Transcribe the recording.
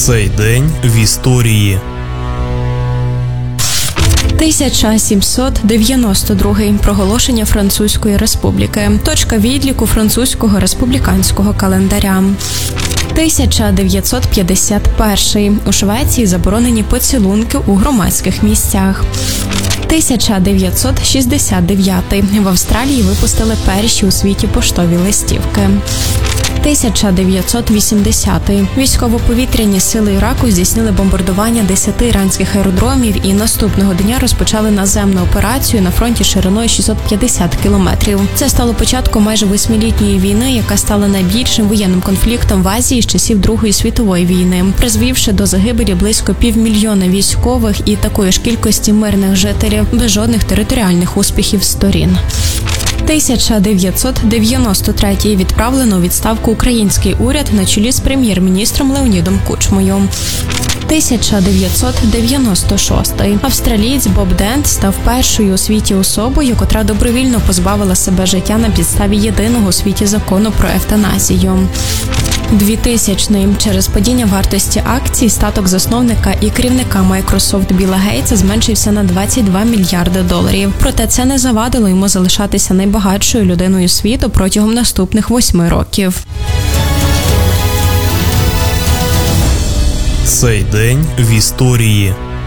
Цей день в історії. 1792 – проголошення Французької республіки. Точка відліку французького республіканського календаря. 1951 – у Швеції заборонені поцілунки у громадських місцях. 1969 – в Австралії випустили перші у світі поштові листівки. 1980 – військово-повітряні сили Іраку здійснили бомбардування 10 іранських аеродромів і наступного дня розпочали наземну операцію на фронті шириною 650 кілометрів. Це стало початком майже 8-літньої війни, яка стала найбільшим воєнним конфліктом в Азії з часів Другої світової війни, призвівши до загибелі близько 500 000 військових і такої ж кількості мирних жителів без жодних територіальних успіхів сторін. 1993 – відправлено у відставку український уряд на чолі з прем'єр-міністром Леонідом Кучмою. 1996 – австралієць Боб Дент став першою у світі особою, котра добровільно позбавила себе життя на підставі єдиного у світі закону про евтаназію. 2000 – через падіння вартості акцій статок засновника і керівника Microsoft Білла Гейтса зменшився на $22 мільярди. Проте це не завадило йому залишатися найбагатшою людиною світу протягом наступних 8 років. Цей день в історії.